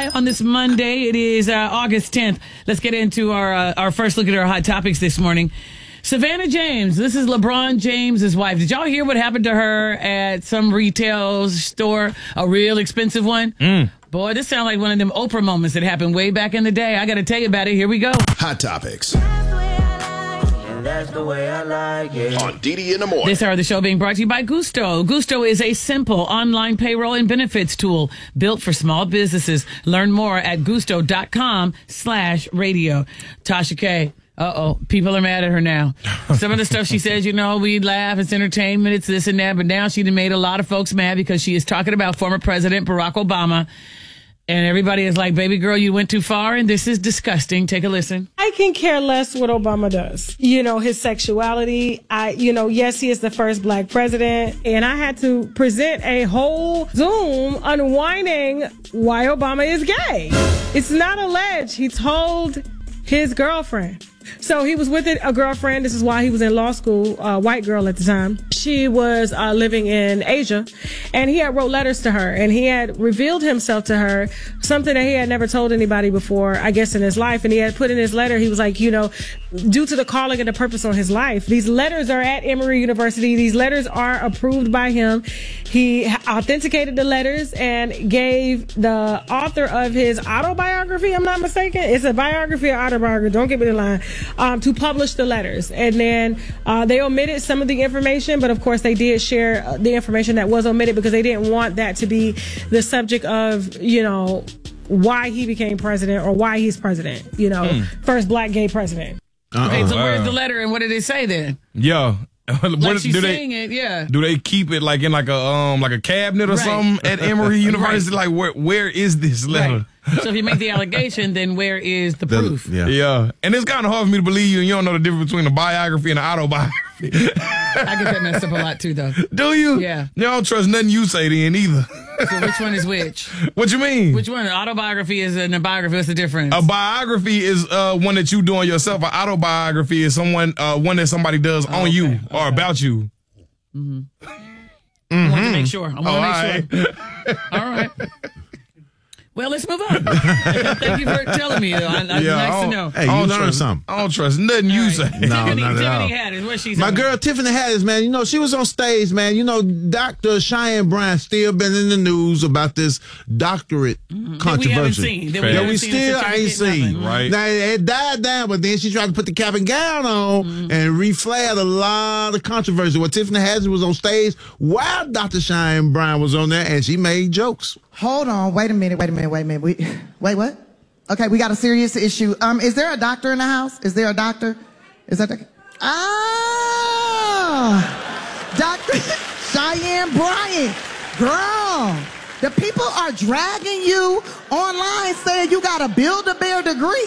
on this Monday. It is August 10th. Let's get into our first look at our hot topics this morning. Savannah James, this is LeBron James' wife. Did y'all hear what happened to her at some retail store? A real expensive one? Boy, this sounds like one of them Oprah moments that happened way back in the day. I got to tell you about it. Here we go. Hot Topics. That's the way I like it. On DD in the morning. This hour of the show being brought to you by Gusto. Gusto is a simple online payroll and benefits tool built for small businesses. Learn more at gusto.com/radio. Tasha K. People are mad at her now. Some of the stuff she says, we laugh, it's entertainment, it's this and that, but now she made a lot of folks mad because she is talking about former President Barack Obama. And everybody is like, baby girl, you went too far, and this is disgusting. Take a listen. I can care less what Obama does. His sexuality. Yes, he is the first black president. And I had to present a whole Zoom unwinding why Obama is gay. It's not alleged. He told his girlfriend. So he was with a girlfriend. This is why he was in law school, a white girl at the time. She was living in Asia, and he had wrote letters to her, and he had revealed himself to her, something that he had never told anybody before, I guess, in his life. And he had put in his letter, he was like, due to the calling and the purpose on his life, these letters are at Emory University. These letters are approved by him. He authenticated the letters and gave the author of his autobiography, I'm not mistaken. It's a biography or autobiography. Don't get me the line. To publish the letters. And then they omitted some of the information, but of course they did share the information that was omitted because they didn't want that to be the subject of, why he became president or why he's president, first black gay president. Okay, so where's the letter and what did it say then? Yeah. Like she's saying it, yeah. Do they keep it like in like a cabinet or something at Emory University? Like where is this letter? Right. So if you make the allegation, then where is the proof? Yeah. And it's kind of hard for me to believe you don't know the difference between a biography and an autobiography. I get that messed up a lot too, though. Do you? Yeah. You don't trust nothing you say then either. So which one is which? What you mean? Which one? An autobiography is and a biography. What's the difference? A biography is one that you doing yourself. An autobiography is one that somebody does on you or about you. I want to make sure. I want to make sure. All right. Well, let's move on. Thank you for telling me. Nice to know. Hey, you learned something. I don't trust nothing you say. No, Tiffany not at all. Haddish, where she's My at? girl Tiffany Haddish, man, she was on stage, man. Dr. Cheyenne Bryant still been in the news about this doctorate controversy. That we still ain't seen. Right. Now, it died down, but then she tried to put the cap and gown on and reflared a lot of controversy. Well, Tiffany Haddish was on stage while Dr. Cheyenne Bryant was on there, and she made jokes. Hold on. Wait a minute. Wait, what? Okay, we got a serious issue. Is there a doctor in the house? Is there a doctor? Dr. Cheyenne Bryant. Girl, the people are dragging you online saying you got a Build-A-Bear degree.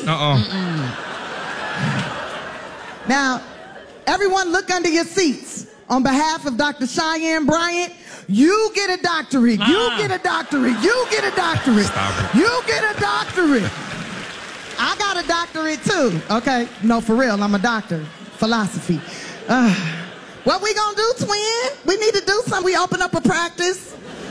Now, everyone look under your seats. On behalf of Dr. Cheyenne Bryant, you get a doctorate. You get a doctorate. You get a doctorate. You get a doctorate. I got a doctorate too. Okay? No, for real. I'm a doctor. Philosophy. What we gonna do, twin? We need to do something. We open up a practice.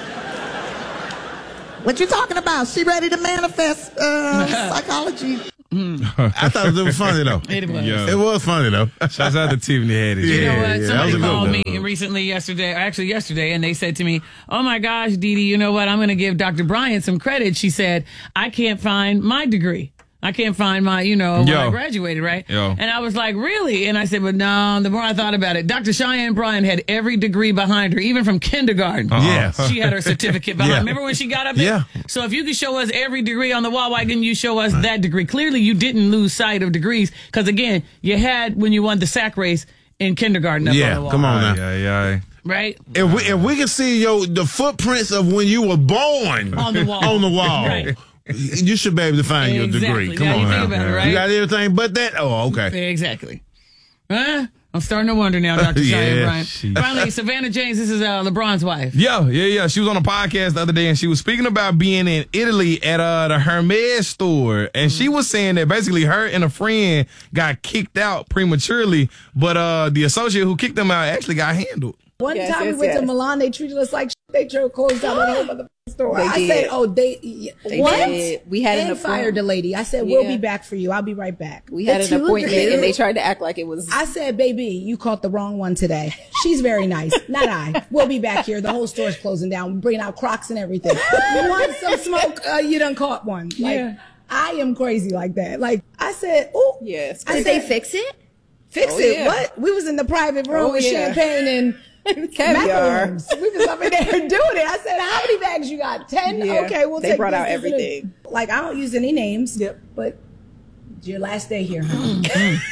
What you talking about? She ready to manifest psychology. I thought it was funny, though. It was. Yeah. It was funny, though. Shouts out to Tiffany Haddish. You know what? Somebody called me recently yesterday, and they said to me, oh my gosh, Dee Dee, you know what? I'm going to give Dr. Bryant some credit. She said, I can't find my degree. I can't find my, when I graduated, right? Yo. And I was like, really? And I said, but no, the more I thought about it, Dr. Cheyenne Bryant had every degree behind her, even from kindergarten. Yes. She had her certificate behind. Yeah. Remember when she got up there? Yeah. So if you could show us every degree on the wall, why didn't you show us that degree? Clearly, you didn't lose sight of degrees because, again, you had when you won the sack race in kindergarten up on the wall. Come on now. Yeah. Right? If we can see the footprints of when you were born on the wall. Right. You should be able to find your degree. Come now on you now. think about it, right? You got everything but that? Oh, okay. Exactly. Huh? I'm starting to wonder now, Dr. Cheyenne Bryant. Finally, Savannah James, this is LeBron's wife. Yeah. She was on a podcast the other day, and she was speaking about being in Italy at the Hermes store, and she was saying that basically her and a friend got kicked out prematurely, but the associate who kicked them out actually got handled. One time we went to Milan, they treated us like They closed down the whole mother store. They I did. said, oh, they what? did. We had and fired the lady. I said, we'll be back for you. I'll be right back. We had an appointment and they tried to act like it was. I said, baby, you caught the wrong one today. She's very nice. Not I. We'll be back here. The whole store's closing down. We're bringing out Crocs and everything. You want some smoke? You done caught one. Like, I am crazy like that. Like, I said, oh. Yes. Did they fix it? Fix it? What? We was in the private room with champagne and caviar. macarons. We was up in there doing it. I said, how many bags you got? 10? Yeah. Okay, we'll They take brought this, out this, and this. everything. Like, I don't use any names, but it's your last day here, honey.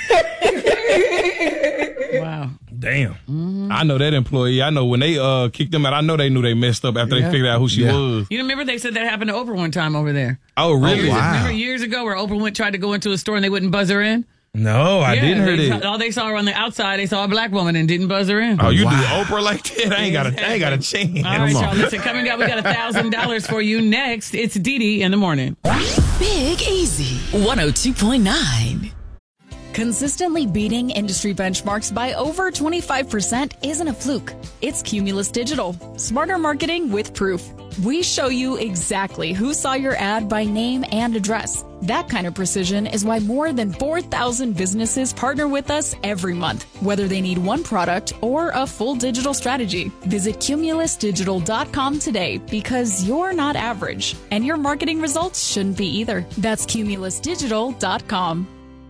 Wow. Damn. I know that employee. I know when they kicked them out, I know they knew they messed up after they figured out who she was. You remember they said that happened to Oprah one time over there? Oh, really? Remember years ago where Oprah tried to go into a store and they wouldn't buzz her in? No, I didn't hear that. All they saw her on the outside, they saw a black woman and didn't buzz her in. Oh, you do Oprah like that? I ain't got a chance. All right, y'all, listen, coming up, we got $1,000 for you next. It's Dee Dee in the morning. Big Easy 102.9. Consistently beating industry benchmarks by over 25% isn't a fluke. It's Cumulus Digital. Smarter marketing with proof. We show you exactly who saw your ad by name and address. That kind of precision is why more than 4,000 businesses partner with us every month, whether they need one product or a full digital strategy. Visit cumulusdigital.com today because you're not average, and your marketing results shouldn't be either. That's cumulusdigital.com.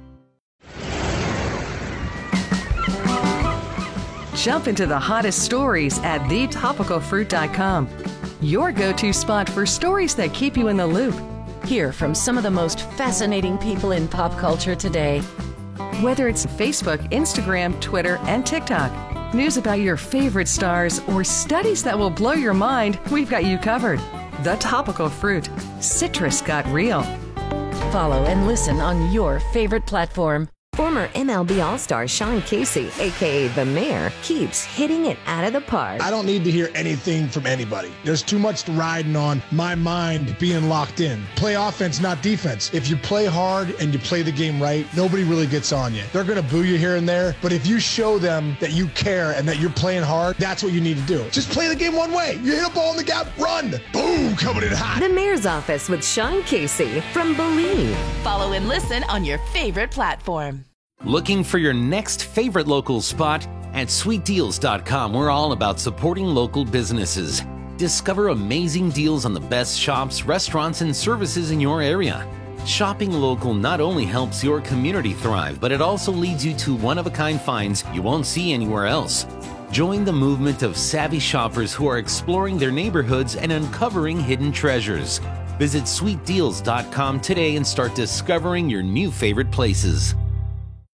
Jump into the hottest stories at thetopicalfruit.com. Your go-to spot for stories that keep you in the loop. Hear from some of the most fascinating people in pop culture today. Whether it's Facebook, Instagram, Twitter, and TikTok, news about your favorite stars, or studies that will blow your mind, we've got you covered. The Topical Fruit. Citrus got real. Follow and listen on your favorite platform. Former MLB All-Star Sean Casey, a.k.a. The Mayor, keeps hitting it out of the park. I don't need to hear anything from anybody. There's too much riding on my mind being locked in. Play offense, not defense. If you play hard and you play the game right, nobody really gets on you. They're going to boo you here and there, but if you show them that you care and that you're playing hard, that's what you need to do. Just play the game one way. You hit a ball in the gap, run. Boom, coming in hot. The Mayor's Office with Sean Casey from Believe. Follow and listen on your favorite platform. Looking for your next favorite local spot? At sweetdeals.com, we're all about supporting local businesses. Discover amazing deals on the best shops, restaurants, and services in your area. Shopping local not only helps your community thrive, but it also leads you to one-of-a-kind finds you won't see anywhere else. Join the movement of savvy shoppers who are exploring their neighborhoods and uncovering hidden treasures. Visit sweetdeals.com today and start discovering your new favorite places.